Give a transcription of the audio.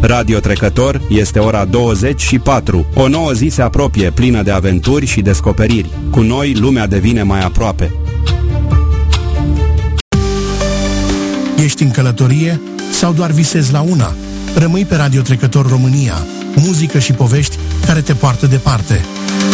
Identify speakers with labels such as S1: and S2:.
S1: Radio Trecător este ora 24. O nouă zi se apropie, plină de aventuri și descoperiri. Cu noi, lumea devine mai aproape.
S2: Ești în călătorie sau doar visezi la una? Rămâi pe Radio Trecător România. Muzică și povești care te poartă departe.